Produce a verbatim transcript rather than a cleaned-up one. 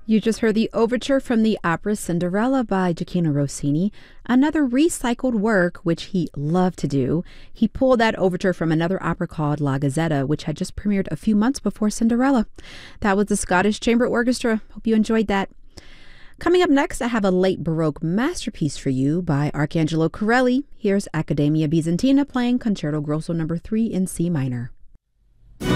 You just heard the overture from the opera Cinderella by Gioacchino Rossini, another recycled work which he loved to do. He pulled that overture from another opera called La Gazzetta, which had just premiered a few months before Cinderella. That was the Scottish Chamber Orchestra. Hope you enjoyed that. Coming up next, I have a late Baroque masterpiece for you by Arcangelo Corelli. Here's Accademia Bizantina playing Concerto Grosso number three in C minor.